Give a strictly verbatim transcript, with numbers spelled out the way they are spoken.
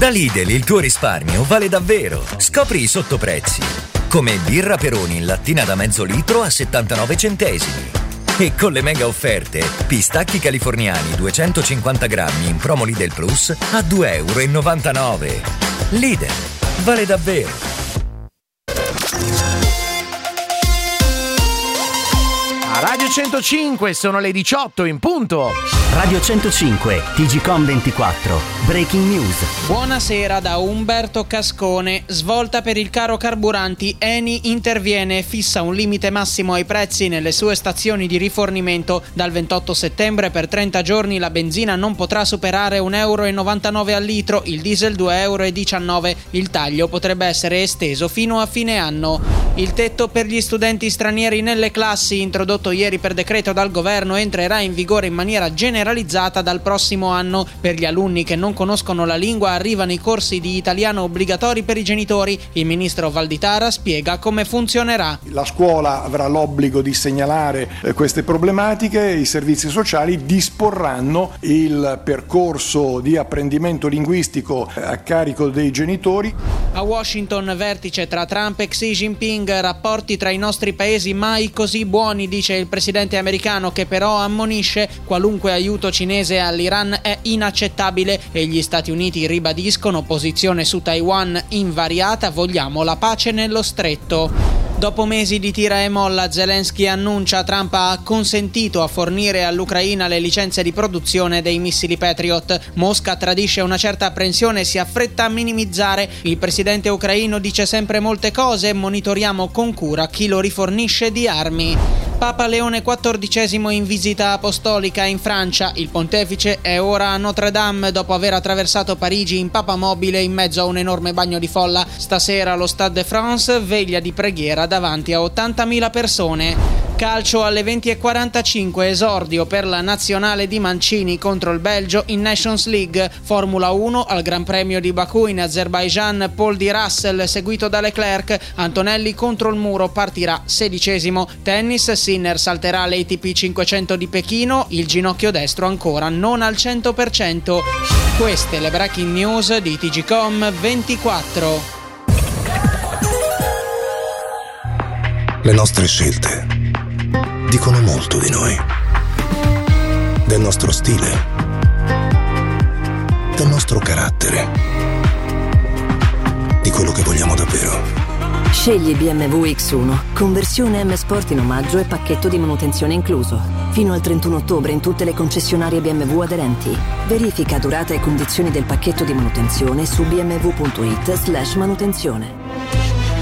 Da Lidl il tuo risparmio vale davvero. Scopri i sottoprezzi. Come birra Peroni in lattina da mezzo litro a settantanove centesimi. E con le mega offerte, pistacchi californiani duecentocinquanta grammi in promo Lidl Plus a due e novantanove euro. Lidl, vale davvero. A Radio centocinque sono le diciotto in punto. Radio centocinque, T G Com ventiquattro, Breaking News. Buonasera da Umberto Cascone. Svolta per il caro carburanti. Eni interviene e fissa un limite massimo ai prezzi nelle sue stazioni di rifornimento. Dal ventotto settembre per trenta giorni la benzina non potrà superare un euro e novantanove al litro, il diesel due e diciannove euro. Il taglio potrebbe essere esteso fino a fine anno. Il tetto per gli studenti stranieri nelle classi, introdotto ieri per decreto dal governo, entrerà in vigore in maniera generalizzata dal prossimo anno. Per gli alunni che non conoscono la lingua arrivano i corsi di italiano obbligatori per i genitori. Il ministro Valditara spiega come funzionerà. La scuola avrà l'obbligo di segnalare eh, queste problematiche, i servizi sociali disporranno il percorso di apprendimento linguistico a carico dei genitori. A Washington vertice tra Trump e Xi Jinping, rapporti tra i nostri paesi mai così buoni, dice il presidente americano, che però ammonisce: qualunque aiuto cinese all'Iran è inaccettabile, e gli Stati Uniti ribadiscono posizione su Taiwan invariata, vogliamo la pace nello stretto. Dopo mesi di tira e molla, Zelensky annuncia: Trump ha consentito a fornire all'Ucraina le licenze di produzione dei missili Patriot. Mosca tradisce una certa apprensione e si affretta a minimizzare. Il presidente ucraino dice sempre molte cose, monitoriamo con cura chi lo rifornisce di armi. Papa Leone quattordicesimo in visita apostolica in Francia. Il pontefice è ora a Notre Dame dopo aver attraversato Parigi in papamobile in mezzo a un enorme bagno di folla. Stasera allo Stade de France, veglia di preghiera davanti a ottantamila persone. Calcio alle venti e quarantacinque, esordio per la nazionale di Mancini contro il Belgio in Nations League. Formula uno al Gran Premio di Baku in Azerbaijan, Paul di Russell seguito da Leclerc. Antonelli contro il muro, partirà sedicesimo. Tennis, Sinner salterà l'A T P cinquecento di Pechino, il ginocchio destro ancora non al cento per cento. Queste le breaking news di T G Com ventiquattro. Le nostre scelte dicono molto di noi, del nostro stile, del nostro carattere, di quello che vogliamo davvero. Scegli B M W X uno, conversione M Sport in omaggio e pacchetto di manutenzione incluso. Fino al trentuno ottobre in tutte le concessionarie B M W aderenti. Verifica durata e condizioni del pacchetto di manutenzione su bmw punto it slash manutenzione.